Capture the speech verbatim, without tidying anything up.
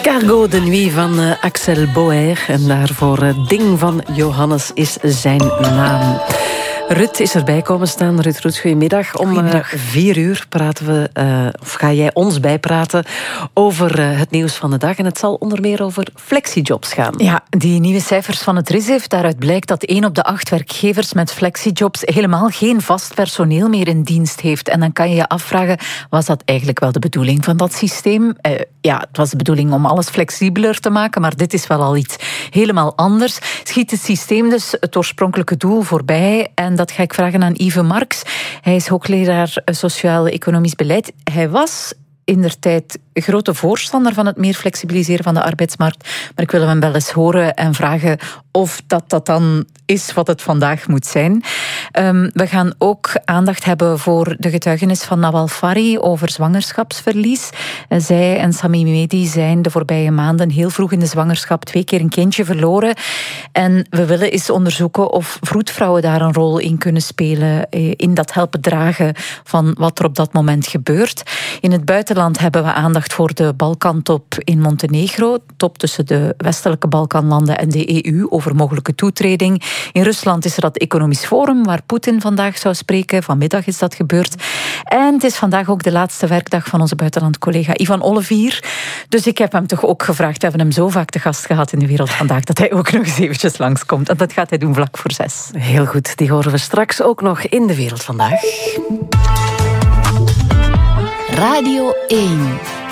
Cargo de Nuit van uh, Axel Boer. En daarvoor uh, Ding van Johannes is zijn naam. Ruud is erbij komen staan. Ruud Roets, goedemiddag. Om uh, vier uur praten we, uh, of ga jij ons bijpraten over uh, het nieuws van de dag. En het zal onder meer over flexijobs gaan. Ja, die nieuwe cijfers van het R I S heeft. Daaruit blijkt dat één op de acht werkgevers met flexijobs helemaal geen vast personeel meer in dienst heeft. En dan kan je je afvragen, was dat eigenlijk wel de bedoeling van dat systeem? Uh, ja, het was de bedoeling om alles flexibeler te maken, maar dit is wel al iets helemaal anders. Schiet het systeem dus het oorspronkelijke doel voorbij? En dat ga ik vragen aan Yves Marx. Hij is hoogleraar sociaal-economisch beleid. Hij was indertijd grote voorstander van het meer flexibiliseren van de arbeidsmarkt. Maar ik wil hem wel eens horen en vragen of dat dat dan is wat het vandaag moet zijn. Um, we gaan ook aandacht hebben voor de getuigenis van Nawal Fari over zwangerschapsverlies. Zij en Sami Mehdi zijn de voorbije maanden heel vroeg in de zwangerschap twee keer een kindje verloren. En we willen eens onderzoeken of vroedvrouwen daar een rol in kunnen spelen, in dat helpen dragen van wat er op dat moment gebeurt. In het buitenland hebben we aandacht voor de Balkantop in Montenegro, top tussen de westelijke Balkanlanden en de E U over mogelijke toetreding. In Rusland is er dat economisch forum waar Poetin vandaag zou spreken. Vanmiddag is dat gebeurd. En het is vandaag ook de laatste werkdag van onze buitenlandcollega Ivan Olivier. Dus ik heb hem toch ook gevraagd, we hebben hem zo vaak te gast gehad in de Wereld Vandaag, dat hij ook nog eens eventjes langskomt. En dat gaat hij doen vlak voor zes. Heel goed, die horen we straks ook nog in de Wereld Vandaag. Radio één.